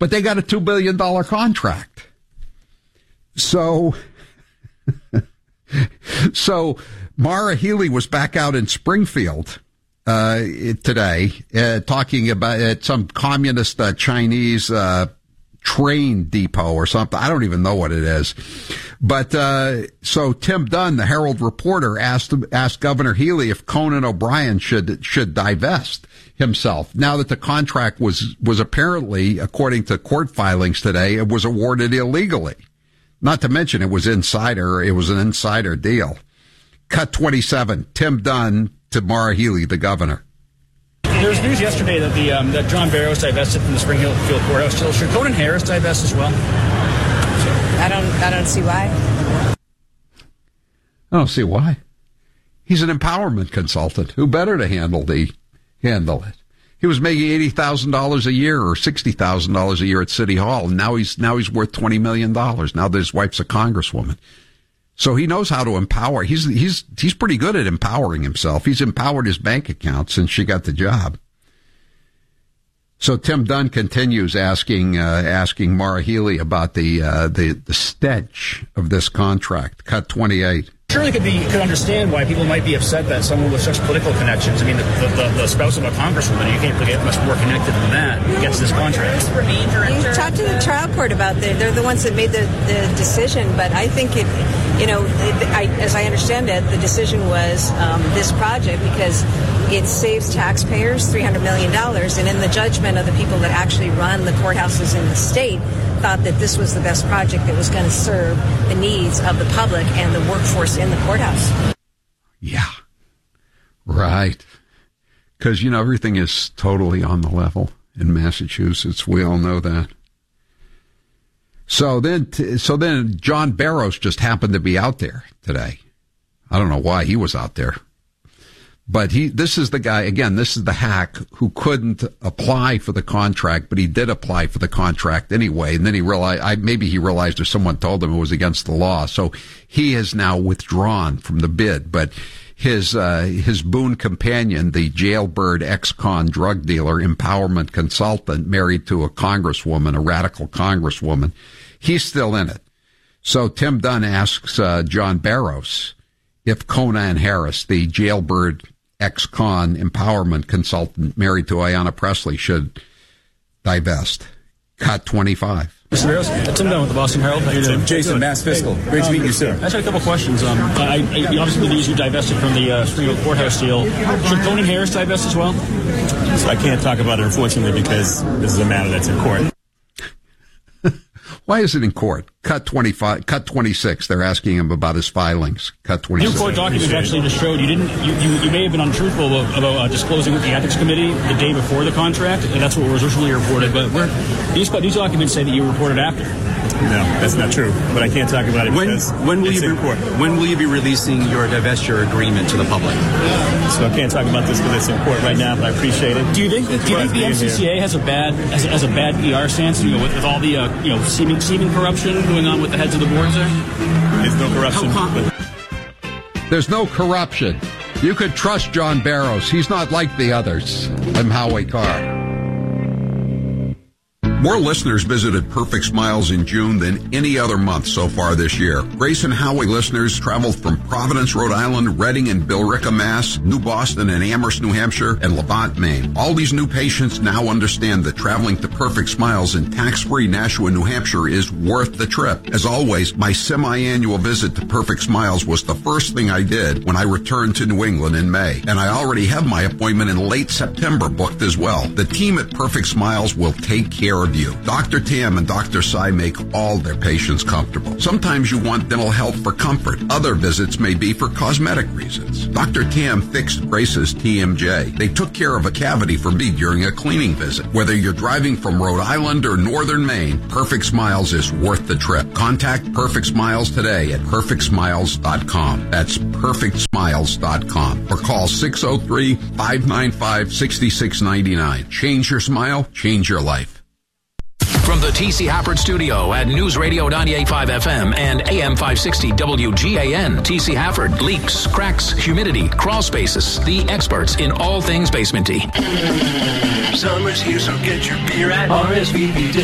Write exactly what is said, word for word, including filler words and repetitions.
but they got a two billion dollars contract. So, so Maura Healey was back out in Springfield uh, today uh, talking about uh, some communist uh, Chinese uh, train depot or something. I don't even know what it is. But uh, so Tim Dunn, the Herald reporter, asked asked Governor Healey if Conan O'Brien should should divest himself. Now that the contract was was apparently, according to court filings today, it was awarded illegally. Not to mention it was insider. It was an insider deal. Cut twenty-seven. Tim Dunn to Maura Healey, the governor. There was news yesterday that the um, that John Barrows divested from the Springfield courthouse. Should Conan Harris divest as well? I don't. I don't see why. I don't see why. He's an empowerment consultant. Who better to handle the handle it? He was making eighty thousand dollars a year or sixty thousand dollars a year at City Hall. And now he's, now he's worth twenty million dollars. Now that his wife's a congresswoman. So he knows how to empower. He's, he's, he's pretty good at empowering himself. He's empowered his bank account since she got the job. So Tim Dunn continues asking, uh, asking Maura Healey about the, uh, the, the stench of this contract. Cut twenty-eight. Surely could be could understand why people might be upset that someone with such political connections. I mean, the, the, the spouse of a congresswoman, you can't get much more connected than that, gets this contract. You talk to the trial court about it. They're the ones that made the, the decision, but I think it, you know, it, I, as I understand it, the decision was um, this project because it saves taxpayers three hundred million dollars, and in the judgment of the people that actually run the courthouses in the state, thought that this was the best project that was going to serve the needs of the public and the workforce in the courthouse. Yeah, right. Because, you know, everything is totally on the level in Massachusetts. We all know that. So then, so then John Barrows just happened to be out there today. I don't know why he was out there. But he, this is the guy, again, this is the hack who couldn't apply for the contract, but he did apply for the contract anyway. And then he realized, I, maybe he realized or someone told him it was against the law. So he has now withdrawn from the bid. But his, uh, his boon companion, the jailbird ex-con drug dealer, empowerment consultant, married to a congresswoman, a radical congresswoman, he's still in it. So Tim Dunn asks, uh, John Barrows if Conan Harris, the jailbird ex-con empowerment consultant married to Ayanna Pressley, should divest. Cut twenty-five. Mister Barrows, Tim Dunn with the Boston Herald. How you doing? Jason, Mass Fiscal. Great um, to meet you, sir. I just had a couple questions. Um, I, I, obviously, the news you divested from the uh, Springfield courthouse deal. Should Conan Harris divest as well? So I can't talk about it, unfortunately, because this is a matter that's in court. Why is it in court? Cut twenty-five, cut twenty-six. They're asking him about his filings. Cut twenty-six. New court documents actually just showed you didn't. You, you, you may have been untruthful about, about uh, disclosing with the ethics committee the day before the contract, and that's what was originally reported. But we're, these these documents say that you reported after. No, that's not true. But I can't talk about it when, because when will it's you in be, court. When will you be releasing your divestiture agreement to the public? So I can't talk about this because it's in court right now, but I appreciate it. Do you think? It's do you think the M C C A has a bad has, has a bad P R stance? You know, with, with all the uh, you know seeming seeming corruption going on with the heads of the boards there? There's no corruption. But There's no corruption. You could trust John Barrows. He's not like the others. I'm Howie Carr. More listeners visited Perfect Smiles in June than any other month so far this year. Grace and Howie listeners traveled from Providence, Rhode Island, Reading and Billerica, Mass., New Boston and Amherst, New Hampshire, and Levant, Maine. All these new patients now understand that traveling to Perfect Smiles in tax-free Nashua, New Hampshire is worth the trip. As always, my semi-annual visit to Perfect Smiles was the first thing I did when I returned to New England in May. And I already have my appointment in late September booked as well. The team at Perfect Smiles will take care of you. Doctor Tam and Doctor Sai make all their patients comfortable. Sometimes you want dental health for comfort. Other visits may be for cosmetic reasons. Doctor Tam fixed Grace's T M J. They took care of a cavity for me during a cleaning visit. Whether you're driving from Rhode Island or northern Maine, Perfect Smiles is worth the trip. Contact Perfect Smiles today at perfect smiles dot com. That's perfect smiles dot com. Or call six oh three, five nine five, six six nine nine. Change your smile, change your life. From the T C Hafford Studio at News Radio ninety-eight point five F M and A M five sixty W G A N, T C Hafford, leaks, cracks, humidity, crawl spaces, the experts in all things basementy. Summer's here, so get your beer at R S V P.